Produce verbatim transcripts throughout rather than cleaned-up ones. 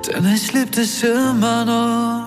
denn ich lieb dich immer noch.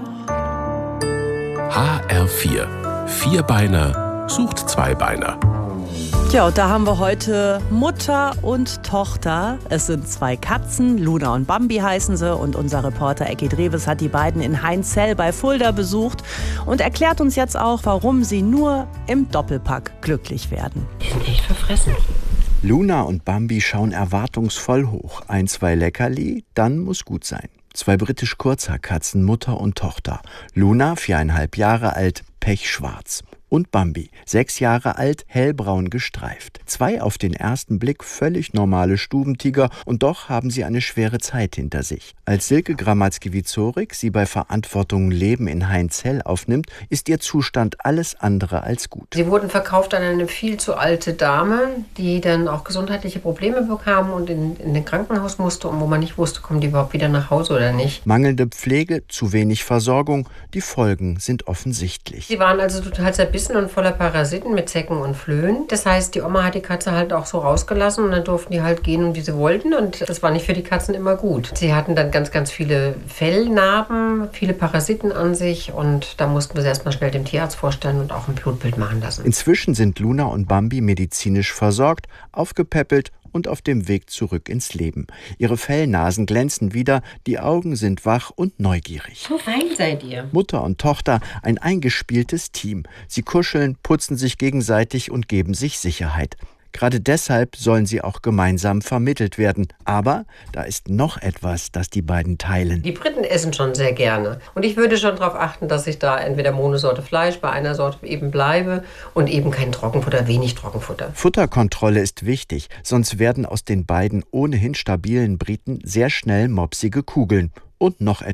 H R vier. Vierbeiner sucht Zweibeiner. Ja, und da haben wir heute Mutter und Tochter. Es sind zwei Katzen, Luna und Bambi heißen sie. Und unser Reporter Ecki Dreves hat die beiden in Heinzell bei Fulda besucht und erklärt uns jetzt auch, warum sie nur im Doppelpack glücklich werden. Die sind echt verfressen. Luna und Bambi schauen erwartungsvoll hoch. Ein, zwei Leckerli, dann muss gut sein. Zwei britisch-Kurzhaarkatzen, Mutter und Tochter. Luna, viereinhalb Jahre alt, pechschwarz. Und Bambi, sechs Jahre alt, hellbraun gestreift. Zwei auf den ersten Blick völlig normale Stubentiger und doch haben sie eine schwere Zeit hinter sich. Als Silke Gramatzki-Wizorik sie bei Verantwortung Leben in Heinzell aufnimmt, ist ihr Zustand alles andere als gut. Sie wurden verkauft an eine viel zu alte Dame, die dann auch gesundheitliche Probleme bekam und in, in ein Krankenhaus musste und wo man nicht wusste, kommen die überhaupt wieder nach Hause oder nicht. Mangelnde Pflege, zu wenig Versorgung, die Folgen sind offensichtlich. Sie waren also total zerbissen und voller Parasiten mit Zecken und Flöhen. Das heißt, die Oma hat die Katze halt auch so rausgelassen und dann durften die halt gehen, wie sie wollten. Und das war nicht für die Katzen immer gut. Sie hatten dann ganz, ganz viele Fellnarben, viele Parasiten an sich und da mussten wir sie erstmal schnell dem Tierarzt vorstellen und auch ein Blutbild machen lassen. Inzwischen sind Luna und Bambi medizinisch versorgt, aufgepäppelt und auf dem Weg zurück ins Leben. Ihre Fellnasen glänzen wieder, die Augen sind wach und neugierig. So fein seid ihr. Mutter und Tochter, ein eingespieltes Team. Sie kuscheln, putzen sich gegenseitig und geben sich Sicherheit. Gerade deshalb sollen sie auch gemeinsam vermittelt werden. Aber da ist noch etwas, das die beiden teilen. Die Briten essen schon sehr gerne. Und ich würde schon darauf achten, dass ich da entweder Monosorte Fleisch bei einer Sorte eben bleibe und eben kein Trockenfutter, wenig Trockenfutter. Futterkontrolle ist wichtig, sonst werden aus den beiden ohnehin stabilen Briten sehr schnell mopsige Kugeln. Und noch etwas.